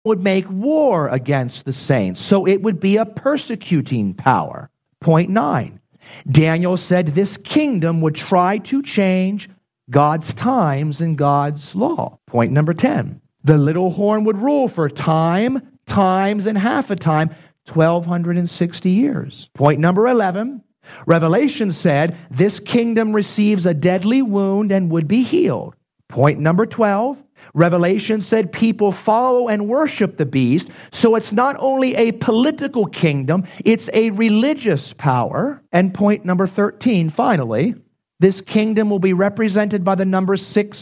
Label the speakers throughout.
Speaker 1: would make war against the saints. So it would be a persecuting power. Point 9. Daniel said this kingdom would try to change God's times and God's law. Point number 10. The little horn would rule for times, and half a time, 1,260 years. Point number 11. Revelation said this kingdom receives a deadly wound and would be healed. Point number 12. Revelation said people follow and worship the beast, so it's not only a political kingdom, it's a religious power. And point number 13, finally, this kingdom will be represented by the number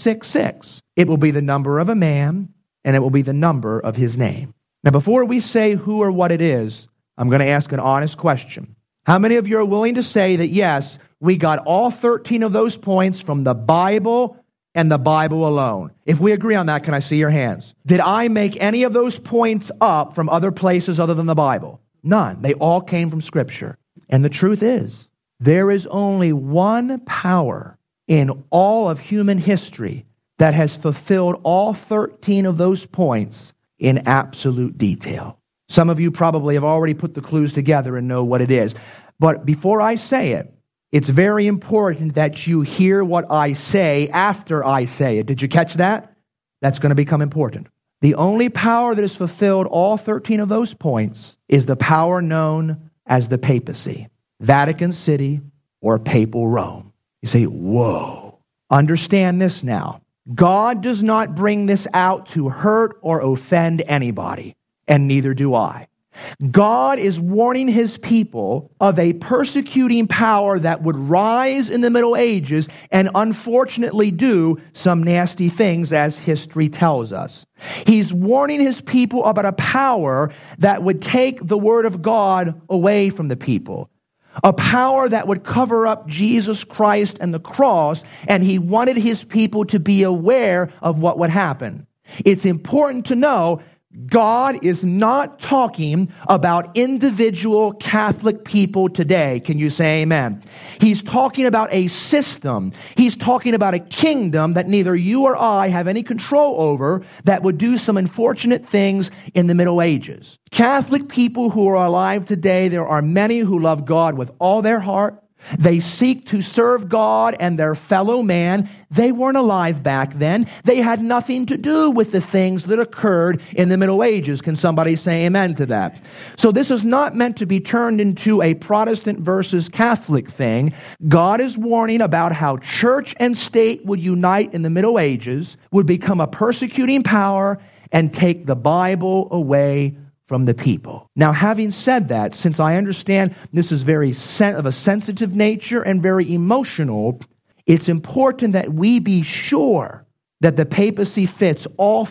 Speaker 1: 666. It will be the number of a man, and it will be the number of his name. Now, before we say who or what it is, I'm going to ask an honest question. How many of you are willing to say that, yes, we got all 13 of those points from the Bible and the Bible alone? If we agree on that, can I see your hands? Did I make any of those points up from other places other than the Bible? None. They all came from Scripture. And the truth is, there is only one power in all of human history that has fulfilled all 13 of those points in absolute detail. Some of you probably have already put the clues together and know what it is. But before I say it, it's very important that you hear what I say after I say it. Did you catch that? That's going to become important. The only power that has fulfilled all 13 of those points is the power known as the papacy, Vatican City, or Papal Rome. You say, whoa. Understand this now. God does not bring this out to hurt or offend anybody, and neither do I. God is warning his people of a persecuting power that would rise in the Middle Ages and unfortunately do some nasty things, as history tells us. He's warning his people about a power that would take the word of God away from the people. A power that would cover up Jesus Christ and the cross, and he wanted his people to be aware of what would happen. It's important to know God is not talking about individual Catholic people today. Can you say amen? He's talking about a system. He's talking about a kingdom that neither you or I have any control over that would do some unfortunate things in the Middle Ages. Catholic people who are alive today, there are many who love God with all their heart. They seek to serve God and their fellow man. They weren't alive back then. They had nothing to do with the things that occurred in the Middle Ages. Can somebody say amen to that? So this is not meant to be turned into a Protestant versus Catholic thing. God is warning about how church and state would unite in the Middle Ages, would become a persecuting power, and take the Bible away from the people. Now, having said that, since I understand this is very of a sensitive nature and very emotional, it's important that we be sure that the papacy fits all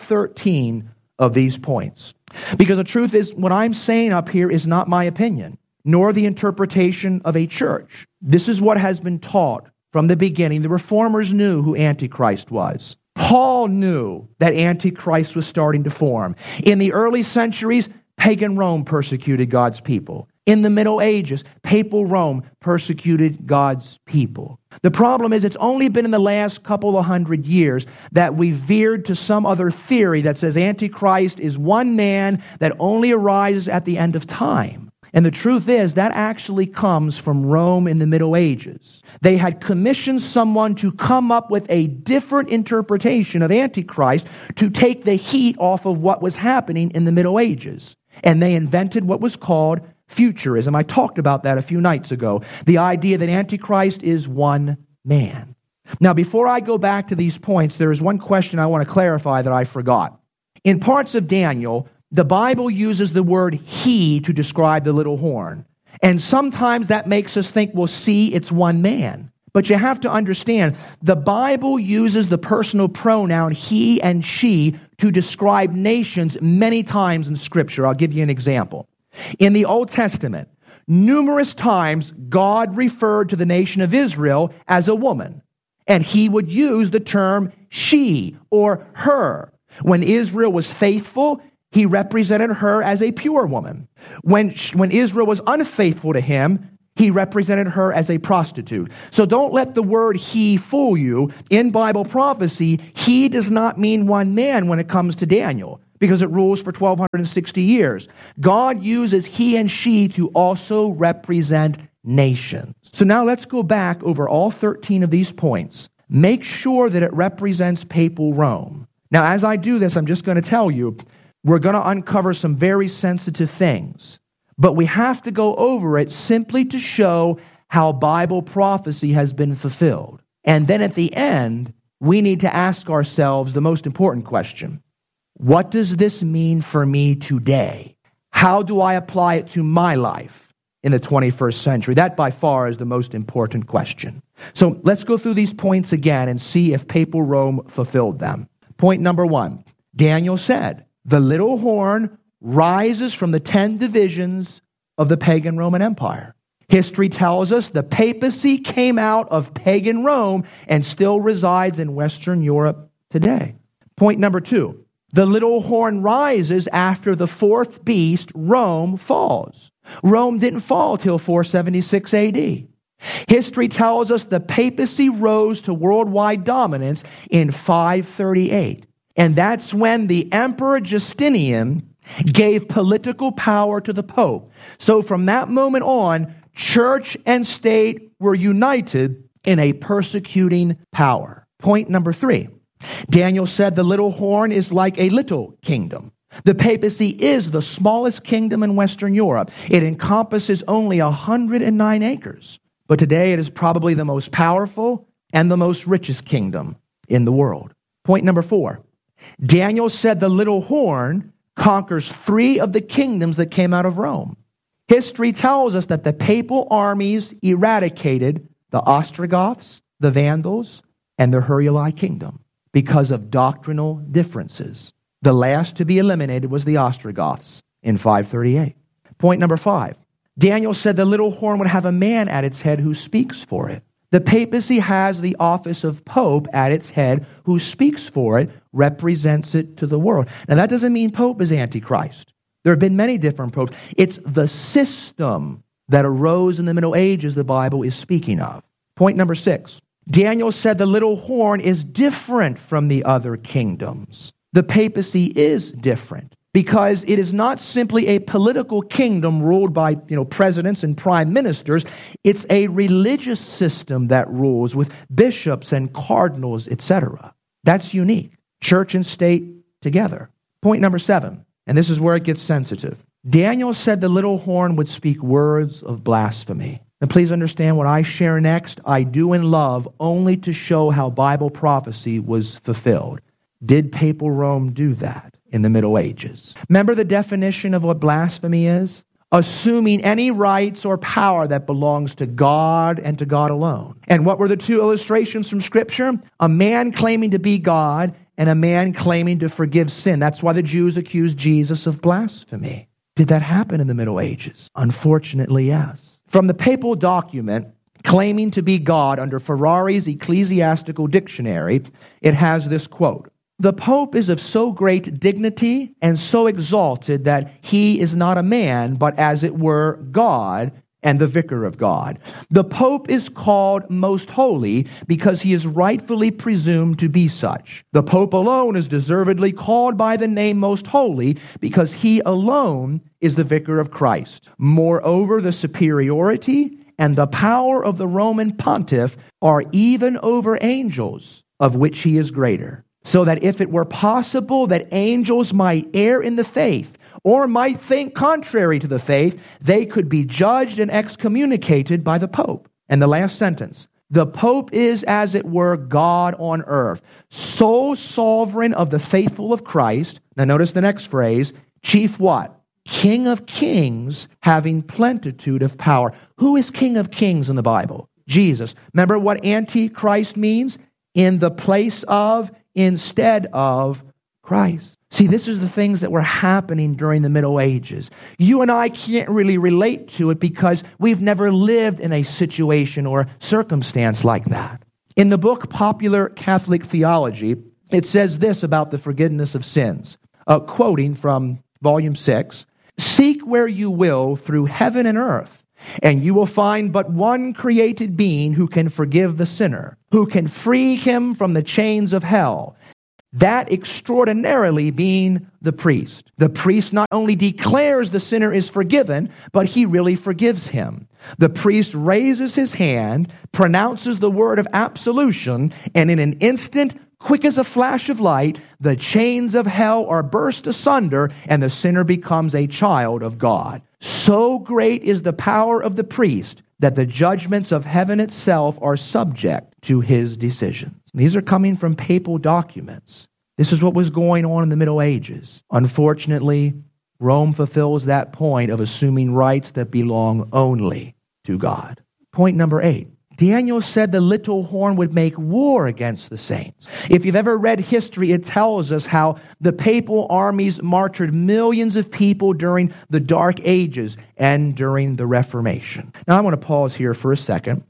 Speaker 1: 13 of these points. Because the truth is, what I'm saying up here is not my opinion, nor the interpretation of a church. This is what has been taught from the beginning. The Reformers knew who Antichrist was. Paul knew that Antichrist was starting to form. In the early centuries, pagan Rome persecuted God's people. In the Middle Ages, Papal Rome persecuted God's people. The problem is it's only been in the last couple of hundred years that we've veered to some other theory that says Antichrist is one man that only arises at the end of time. And the truth is that actually comes from Rome in the Middle Ages. They had commissioned someone to come up with a different interpretation of Antichrist to take the heat off of what was happening in the Middle Ages. And they invented what was called futurism. I talked about that a few nights ago. The idea that Antichrist is one man. Now, before I go back to these points, there is one question I want to clarify that I forgot. In parts of Daniel, the Bible uses the word he to describe the little horn. And sometimes that makes us think, well, see, it's one man. But you have to understand, the Bible uses the personal pronoun he and she to describe nations many times in Scripture. I'll give you an example. In the Old Testament, numerous times God referred to the nation of Israel as a woman, and he would use the term she or her. When Israel was faithful, he represented her as a pure woman. When Israel was unfaithful to him, he represented her as a prostitute. So don't let the word he fool you. In Bible prophecy, he does not mean one man when it comes to Daniel. because it rules for 1,260 years. God uses he and she to also represent nations. So now let's go back over all 13 of these points. Make sure that it represents papal Rome. Now, as I do this, I'm just going to tell you, we're going to uncover some very sensitive things. But we have to go over it simply to show how Bible prophecy has been fulfilled. And then at the end, we need to ask ourselves the most important question. What does this mean for me today? How do I apply it to my life in the 21st century? That by far is the most important question. So let's go through these points again and see if papal Rome fulfilled them. Point number 1, Daniel said, the little horn rises from the 10 divisions of the pagan Roman Empire. History tells us the papacy came out of pagan Rome and still resides in Western Europe today. Point number 2, the little horn rises after the fourth beast, Rome, falls. Rome didn't fall till 476 AD. History tells us the papacy rose to worldwide dominance in 538. And that's when the Emperor Justinian gave political power to the Pope. So from that moment on, church and state were united in a persecuting power. Point number 3. Daniel said the little horn is like a little kingdom. The papacy is the smallest kingdom in Western Europe. It encompasses only 109 acres. But today it is probably the most powerful and the most richest kingdom in the world. Point number 4. Daniel said the little horn conquers 3 of the kingdoms that came out of Rome. History tells us that the papal armies eradicated the Ostrogoths, the Vandals, and the Heruli kingdom because of doctrinal differences. The last to be eliminated was the Ostrogoths in 538. Point number 5. Daniel said the little horn would have a man at its head who speaks for it. The papacy has the office of Pope at its head who speaks for it, represents it to the world. Now that doesn't mean Pope is Antichrist. There have been many different popes. It's the system that arose in the Middle Ages the Bible is speaking of. Point number 6. Daniel said the little horn is different from the other kingdoms. The papacy is different because it is not simply a political kingdom ruled by, presidents and prime ministers. It's a religious system that rules with bishops and cardinals, etc. That's unique. Church and state together. Point number 7, and this is where it gets sensitive. Daniel said the little horn would speak words of blasphemy. And please understand what I share next, I do in love only to show how Bible prophecy was fulfilled. Did papal Rome do that in the Middle Ages? Remember the definition of what blasphemy is? Assuming any rights or power that belongs to God and to God alone. And what were the 2 illustrations from Scripture? A man claiming to be God and a man claiming to forgive sin. That's why the Jews accused Jesus of blasphemy. Did that happen in the Middle Ages? Unfortunately, yes. From the papal document claiming to be God under Ferrari's Ecclesiastical Dictionary, it has this quote: "The Pope is of so great dignity and so exalted that he is not a man, but as it were God and the vicar of God. The Pope is called most holy because he is rightfully presumed to be such. The Pope alone is deservedly called by the name most holy because he alone is the vicar of Christ. Moreover, the superiority and the power of the Roman pontiff are even over angels, of which he is greater. So that if it were possible that angels might err in the faith, or might think contrary to the faith, they could be judged and excommunicated by the Pope." And the last sentence, "The Pope is, as it were, God on earth, sole sovereign of the faithful of Christ." Now notice the next phrase, "Chief what? King of kings, having plenitude of power." Who is King of kings in the Bible? Jesus. Remember what Antichrist means? In the place of, instead of Christ. See, this is the things that were happening during the Middle Ages. You and I can't really relate to it because we've never lived in a situation or circumstance like that. In the book Popular Catholic Theology, it says this about the forgiveness of sins, quoting from Volume 6, "Seek where you will through heaven and earth, and you will find but one created being who can forgive the sinner, who can free him from the chains of hell. That extraordinarily being the priest. The priest not only declares the sinner is forgiven, but he really forgives him. The priest raises his hand, pronounces the word of absolution, and in an instant, quick as a flash of light, the chains of hell are burst asunder, and the sinner becomes a child of God. So great is the power of the priest that the judgments of heaven itself are subject to his decisions. These are coming from papal documents. This is what was going on in the Middle Ages. Unfortunately, Rome fulfills that point of assuming rights that belong only to God. Point number 8. Daniel said the little horn would make war against the saints. If you've ever read history, it tells us how the papal armies martyred millions of people during the Dark Ages and during the Reformation. Now, I want to pause here for a second.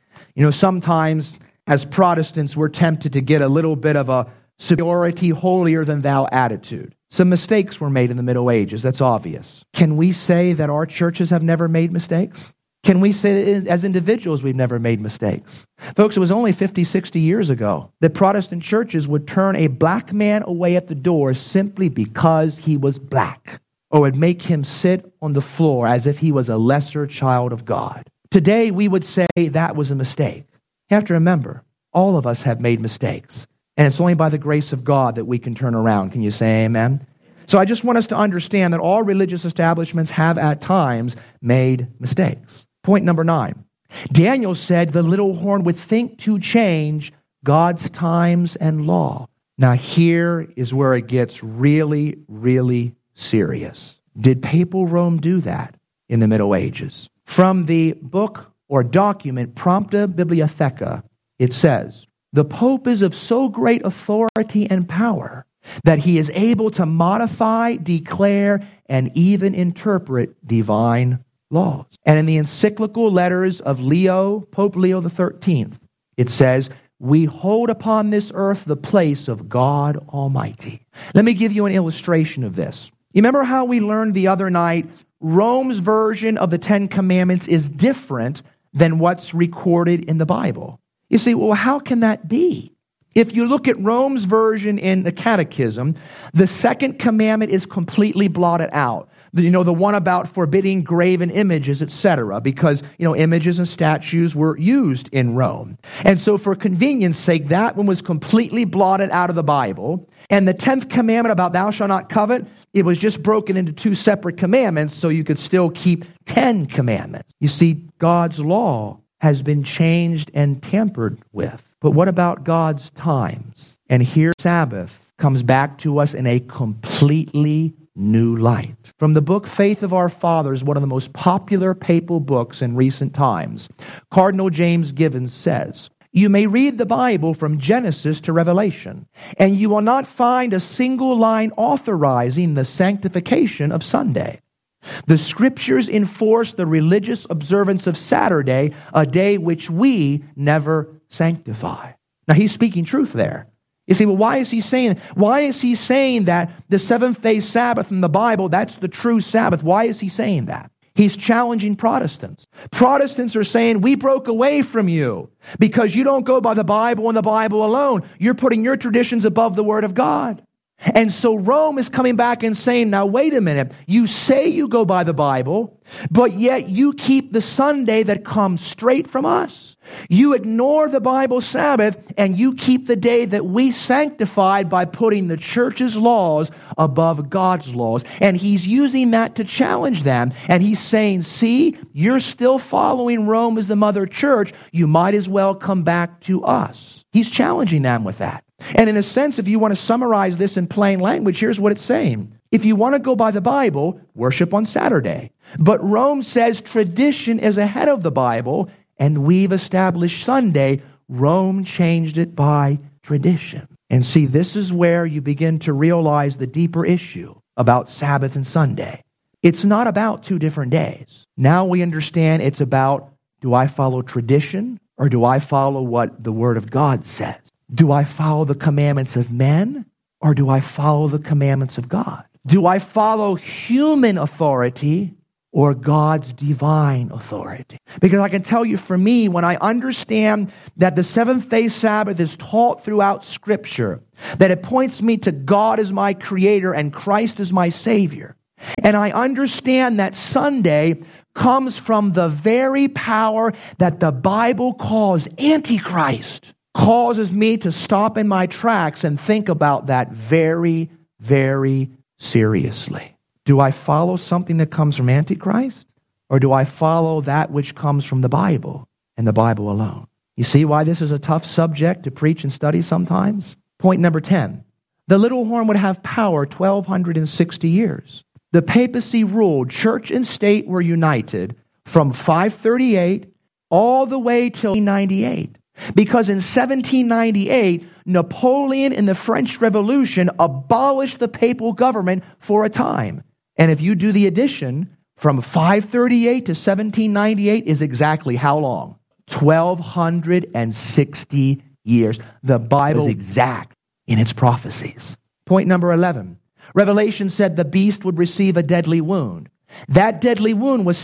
Speaker 1: Sometimes as Protestants, we're tempted to get a little bit of a superiority, holier-than-thou attitude. Some mistakes were made in the Middle Ages, that's obvious. Can we say that our churches have never made mistakes? Can we say that as individuals we've never made mistakes? Folks, it was only 50, 60 years ago that Protestant churches would turn a black man away at the door simply because he was black, or would make him sit on the floor as if he was a lesser child of God. Today, we would say that was a mistake. You have to remember, all of us have made mistakes, and it's only by the grace of God that we can turn around. Can you say amen? So I just want us to understand that all religious establishments have at times made mistakes. Point number 9. Daniel said the little horn would think to change God's times and law. Now here is where it gets really, really serious. Did papal Rome do that in the Middle Ages? From the book or document Prompta Bibliotheca, it says, the Pope is of so great authority and power that he is able to modify, declare, and even interpret divine laws. And in the encyclical letters of Pope Leo XIII, it says, we hold upon this earth the place of God Almighty. Let me give you an illustration of this. You remember how we learned the other night, Rome's version of the Ten Commandments is different than what's recorded in the Bible. You say, well, how can that be? If you look at Rome's version in the Catechism, the second commandment is completely blotted out. The one about forbidding graven images, etc., because, images and statues were used in Rome. And so for convenience sake, that one was completely blotted out of the Bible. And the 10th commandment about thou shalt not covet, it was just broken into 2 separate commandments so you could still keep 10 commandments. You see, God's law has been changed and tampered with. But what about God's times? And here Sabbath comes back to us in a completely new light. From the book Faith of Our Fathers, one of the most popular papal books in recent times, Cardinal James Gibbons says, you may read the Bible from Genesis to Revelation, and you will not find a single line authorizing the sanctification of Sunday. The Scriptures enforce the religious observance of Saturday, a day which we never sanctify. Now, he's speaking truth there. You say, well, why is he saying that the seventh-day Sabbath in the Bible, that's the true Sabbath? Why is he saying that? He's challenging Protestants. Protestants are saying, we broke away from you because you don't go by the Bible and the Bible alone. You're putting your traditions above the Word of God. And so Rome is coming back and saying, now wait a minute, you say you go by the Bible, but yet you keep the Sunday that comes straight from us. You ignore the Bible Sabbath and you keep the day that we sanctified by putting the church's laws above God's laws. And he's using that to challenge them. And he's saying, see, you're still following Rome as the mother church. You might as well come back to us. He's challenging them with that. And in a sense, if you want to summarize this in plain language, here's what it's saying. If you want to go by the Bible, worship on Saturday. But Rome says tradition is ahead of the Bible, and we've established Sunday. Rome changed it by tradition. And see, this is where you begin to realize the deeper issue about Sabbath and Sunday. It's not about 2 different days. Now we understand it's about, do I follow tradition or do I follow what the Word of God says? Do I follow the commandments of men or do I follow the commandments of God? Do I follow human authority or God's divine authority? Because I can tell you, for me, when I understand that the seventh-day Sabbath is taught throughout Scripture, that it points me to God as my Creator and Christ as my Savior, and I understand that Sunday comes from the very power that the Bible calls Antichrist, causes me to stop in my tracks and think about that very, very seriously. Do I follow something that comes from Antichrist? Or do I follow that which comes from the Bible and the Bible alone? You see why this is a tough subject to preach and study sometimes? Point number 10. The little horn would have power 1,260 years. The papacy ruled, church and state were united from 538 all the way till 1798. Because in 1798, Napoleon in the French Revolution abolished the papal government for a time. And if you do the addition, from 538 to 1798 is exactly how long? 1,260 years. The Bible is exact in its prophecies. Point number 11. Revelation said the beast would receive a deadly wound. That deadly wound was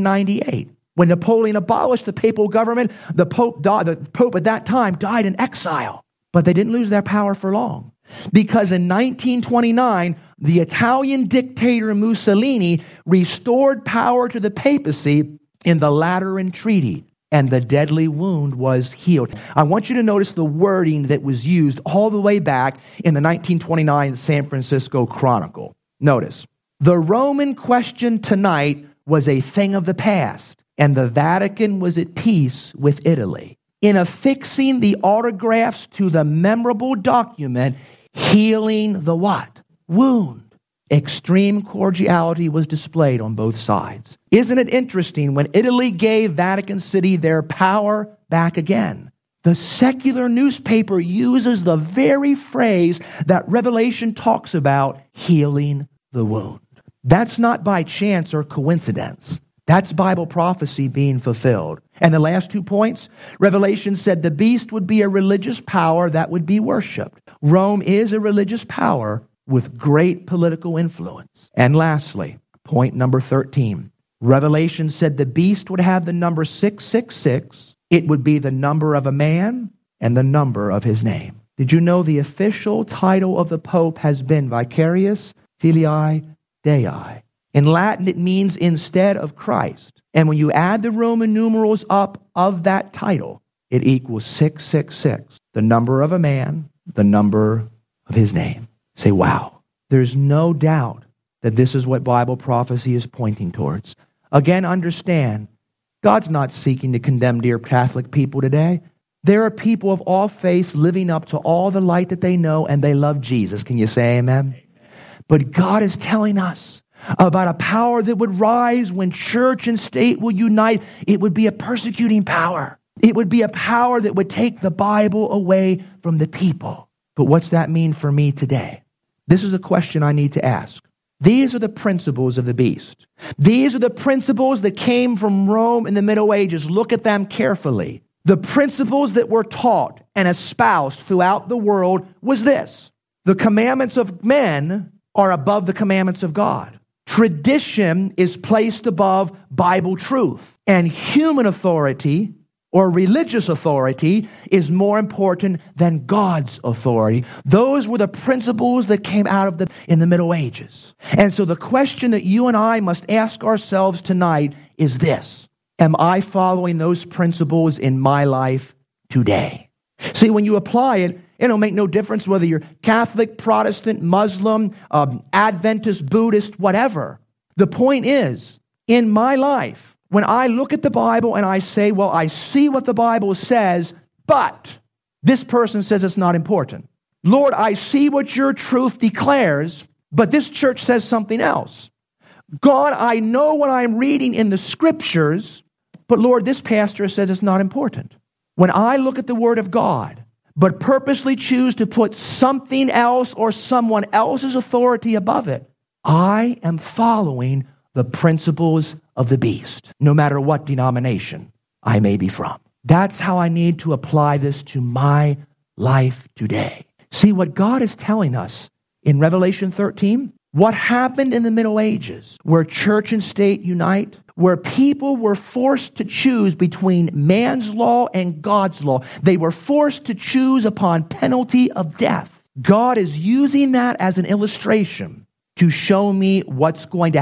Speaker 1: 1798. When Napoleon abolished the papal government, the Pope at that time died in exile. But they didn't lose their power for long. Because in 1929, the Italian dictator Mussolini restored power to the papacy in the Lateran Treaty, and the deadly wound was healed. I want you to notice the wording that was used all the way back in the 1929 San Francisco Chronicle. Notice, the Roman question tonight was a thing of the past, and the Vatican was at peace with Italy. In affixing the autographs to the memorable document, healing the what? Wound. Extreme cordiality was displayed on both sides. Isn't it interesting when Italy gave Vatican City their power back again? The secular newspaper uses the very phrase that Revelation talks about, healing the wound. That's not by chance or coincidence. That's Bible prophecy being fulfilled. And the last 2 points, Revelation said the beast would be a religious power that would be worshipped. Rome is a religious power with great political influence. And lastly, point number 13, Revelation said the beast would have the number 666. It would be the number of a man and the number of his name. Did you know the official title of the Pope has been Vicarius Filii Dei? In Latin, it means instead of Christ. And when you add the Roman numerals up of that title, it equals 666, the number of a man, the number of his name. Say, wow. There's no doubt that this is what Bible prophecy is pointing towards. Again, understand, God's not seeking to condemn dear Catholic people today. There are people of all faiths living up to all the light that they know, and they love Jesus. Can you say amen? But God is telling us about a power that would rise when church and state will unite. It would be a persecuting power. It would be a power that would take the Bible away from the people. But what's that mean for me today? This is a question I need to ask. These are the principles of the beast. These are the principles that came from Rome in the Middle Ages. Look at them carefully. The principles that were taught and espoused throughout the world was this: the commandments of men are above the commandments of God. Tradition is placed above Bible truth, and human authority or religious authority is more important than God's authority. Those were the principles that came out of in the Middle Ages. And so the question that you and I must ask ourselves tonight is this: am I following those principles in my life today? See, when you apply it, it'll make no difference whether you're Catholic, Protestant, Muslim, Adventist, Buddhist, whatever. The point is, in my life, when I look at the Bible and I say, well, I see what the Bible says, but this person says it's not important. Lord, I see what your truth declares, but this church says something else. God, I know what I'm reading in the Scriptures, but Lord, this pastor says it's not important. When I look at the Word of God, but purposely choose to put something else or someone else's authority above it, I am following the principles of the beast, no matter what denomination I may be from. That's how I need to apply this to my life today. See, what God is telling us in Revelation 13 What happened in the Middle Ages, where church and state unite, where people were forced to choose between man's law and God's law. They were forced to choose upon penalty of death. God is using that as an illustration to show me what's going to